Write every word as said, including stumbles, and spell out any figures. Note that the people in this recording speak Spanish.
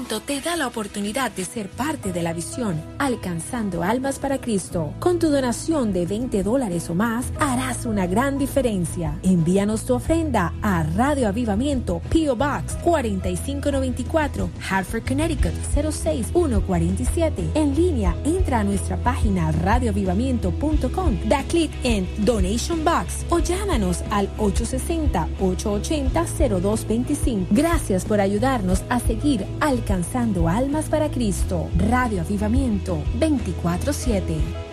Avivamiento te da la oportunidad de ser parte de la visión Alcanzando Almas para Cristo. Con tu donación de veinte dólares o más, harás una gran diferencia. Envíanos tu ofrenda a Radio Avivamiento, P O. Box cuatro cinco nueve cuatro, Hartford, Connecticut cero seis uno cuatro siete. En línea, entra a nuestra página radio avivamiento punto com, da clic en Donation Box o llámanos al ocho seis cero, ocho ocho cero, cero dos dos cinco. Gracias por ayudarnos a seguir alcanzando almas para Cristo. Radio Avivamiento veinticuatro siete.